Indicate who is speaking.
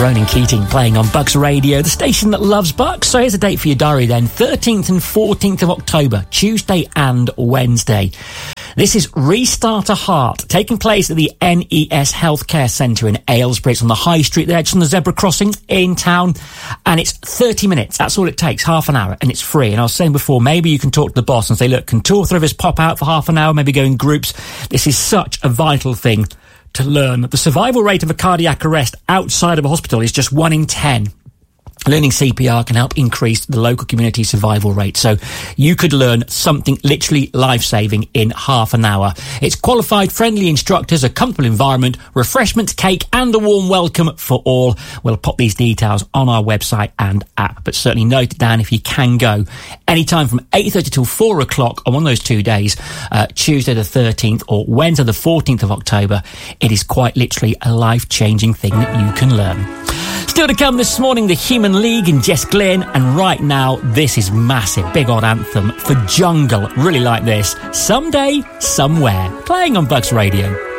Speaker 1: Ronan Keating playing on Bucks Radio, the station that loves Bucks. So here's a date for your diary then, 13th and 14th of October, Tuesday and Wednesday. This is Restart a Heart, taking place at the NES Healthcare Centre in Aylesbury. It's on the High Street there, just on the zebra crossing in town. And it's 30 minutes. That's all it takes, half an hour, and it's free. And I was saying before, maybe you can talk to the boss and say, look, can two or three of us pop out for half an hour, maybe go in groups? This is such a vital thing to learn. The survival rate of a cardiac arrest outside of a hospital is just 1 in 10. Learning CPR can help increase the local community survival rate. So you could learn something literally life-saving in half an hour. It's qualified, friendly instructors, a comfortable environment, refreshments, cake, and a warm welcome for all. We'll pop these details on our website and app, but certainly note it down if you can go. Anytime from 8:30 till 4 o'clock on one of those 2 days, Tuesday the 13th or Wednesday the 14th of October. It is quite literally a life-changing thing that you can learn. Still to come this morning, the Human League and Jess Glynn, and right now, this is massive, big old anthem for Jungle. Really like this. Someday, Somewhere, playing on Bucks Radio.